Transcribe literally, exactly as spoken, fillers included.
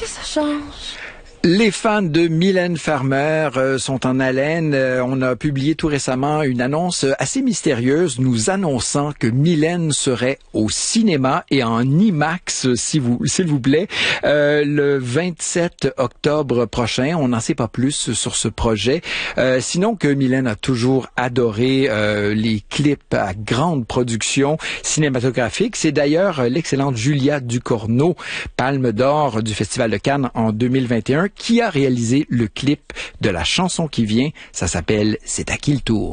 Qu'est-ce que ça change? Les fans de Mylène Farmer euh, sont en haleine. Euh, on a publié tout récemment une annonce assez mystérieuse nous annonçant que Mylène serait au cinéma et en IMAX, si vous, s'il vous plaît, euh, le vingt-sept octobre prochain. On n'en sait pas plus sur ce projet. Euh, sinon que Mylène a toujours adoré euh, les clips à grande production cinématographique. C'est d'ailleurs l'excellente Julia Ducournau, Palme d'or du Festival de Cannes en deux mille vingt et un, qui a réalisé le clip de la chanson qui vient. Ça s'appelle « C'est à qui le tour ».